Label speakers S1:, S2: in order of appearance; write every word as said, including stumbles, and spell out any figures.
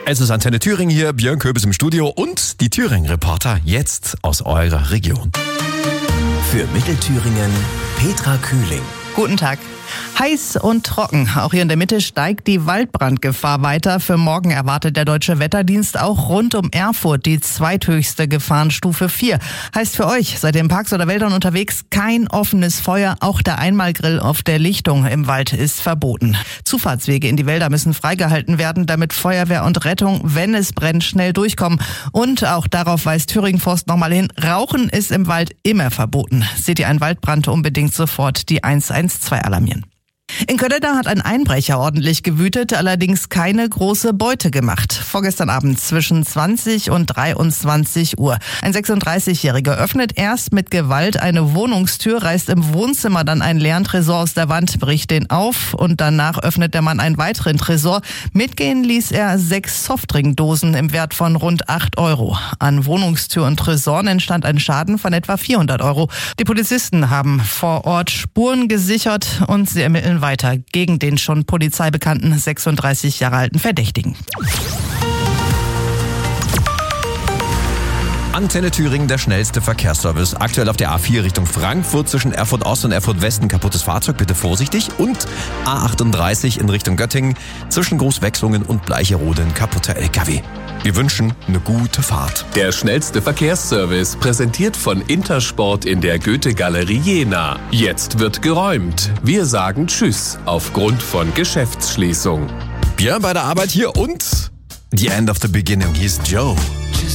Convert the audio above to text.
S1: Es ist Antenne Thüringen hier, Björn Köbis im Studio und die Thüringen-Reporter jetzt aus eurer Region.
S2: Für Mittelthüringen Petra Kühling.
S3: Guten Tag. Heiß und trocken. Auch hier in der Mitte steigt die Waldbrandgefahr weiter. Für morgen erwartet der Deutsche Wetterdienst auch rund um Erfurt die zweithöchste Gefahrenstufe vier. Heißt für euch, seid ihr in Parks oder Wäldern unterwegs, kein offenes Feuer. Auch der Einmalgrill auf der Lichtung im Wald ist verboten. Zufahrtswege in die Wälder müssen freigehalten werden, damit Feuerwehr und Rettung, wenn es brennt, schnell durchkommen. Und auch darauf weist Thüringen Forst nochmal hin, Rauchen ist im Wald immer verboten. Seht ihr einen Waldbrand, unbedingt sofort die eins eins zwei alarmieren. In Kölleda hat ein Einbrecher ordentlich gewütet, allerdings keine große Beute gemacht. Vorgestern Abend zwischen zwanzig und dreiundzwanzig Uhr. Ein sechsunddreißigjähriger öffnet erst mit Gewalt eine Wohnungstür, reißt im Wohnzimmer dann einen leeren Tresor aus der Wand, bricht den auf und danach öffnet der Mann einen weiteren Tresor. Mitgehen ließ er sechs Softdrinkdosen im Wert von rund acht Euro. An Wohnungstür und Tresoren entstand ein Schaden von etwa vierhundert Euro. Die Polizisten haben vor Ort Spuren gesichert und sie ermitteln weiter gegen den schon polizeibekannten sechsunddreißig Jahre alten Verdächtigen.
S1: Antenne Thüringen, der schnellste Verkehrsservice. Aktuell auf der A vier Richtung Frankfurt zwischen Erfurt Ost und Erfurt West ein kaputtes Fahrzeug, bitte vorsichtig. Und A achtunddreißig in Richtung Göttingen zwischen Großwechslungen und Bleicherode ein kaputter L K W. Wir wünschen eine gute Fahrt.
S4: Der schnellste Verkehrsservice, präsentiert von Intersport in der Goethe-Galerie Jena. Jetzt wird geräumt. Wir sagen Tschüss aufgrund von Geschäftsschließung.
S1: Björn bei der Arbeit hier und The End of the Beginning. Hier ist Joe.